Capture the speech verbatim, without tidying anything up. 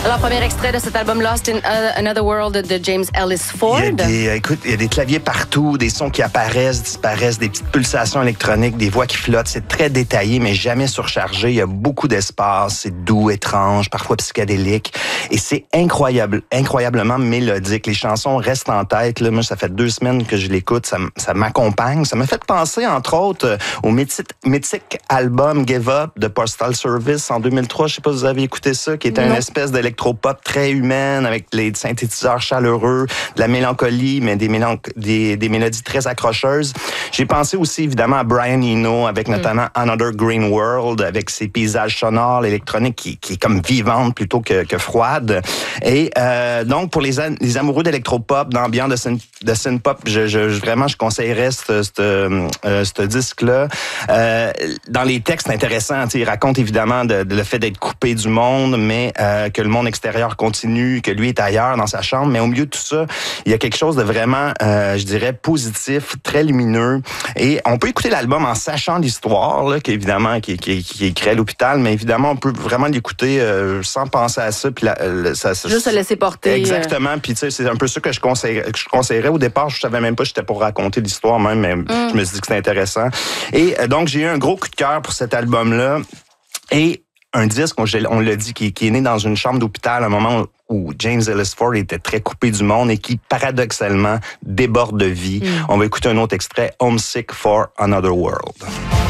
Alors, premier extrait de cet album Lost in Another World de James Ellis Ford. Il y a des, écoute, il y a des claviers partout, des sons qui apparaissent, disparaissent, des petites pulsations électroniques, des voix qui flottent. C'est très détaillé, mais jamais surchargé. Il y a beaucoup d'espace. C'est doux, étrange, parfois psychédélique. Et c'est incroyable, incroyablement mélodique. Les chansons restent en tête. Là. Moi, ça fait deux semaines que je l'écoute. Ça, ça m'accompagne. Ça m'a fait penser, entre autres, au mythique, mythique album Give Up de Postal Service en deux mille trois. Je sais pas si vous avez écouté ça, qui était non. une espèce d'électropop très humaine avec les synthétiseurs chaleureux, de la mélancolie, mais des, mélan- des, des mélodies très accrocheuses. J'ai pensé aussi évidemment à Brian Eno avec notamment mm. Another Green World, avec ses paysages sonores, l'électronique qui, qui est comme vivante plutôt que, que froide. Et euh, donc pour les, les amoureux d'électropop, d'ambiance, de, syn- de synth-pop, je, je, vraiment je conseillerais ce euh, disque-là. Euh, dans les textes intéressants, il raconte évidemment de, de le fait d'être coupé du monde, mais euh, que le monde extérieur continue, que lui est ailleurs dans sa chambre. Mais au milieu de tout ça, il y a quelque chose de vraiment, euh, je dirais, positif, très lumineux. Et on peut écouter l'album en sachant l'histoire, là, qui évidemment qui, qui, qui est créée à l'hôpital, mais évidemment, on peut vraiment l'écouter euh, sans penser à ça. Puis la, la, ça, ça Juste se laisser porter. Exactement. Euh... Puis tu sais, c'est un peu ça que je conseillerais. Que je conseillerais. Au départ, je savais même pas que j'étais pour raconter l'histoire même, mais mm. je me suis dit que c'était intéressant. Et euh, donc, j'ai eu un gros coup de cœur pour cet album-là. Et un disque, on, on l'a dit, qui, qui est né dans une chambre d'hôpital à un moment où James Ellis Ford était très coupé du monde et qui, paradoxalement, déborde de vie. Mm. On va écouter un autre extrait, Homesick for Another World.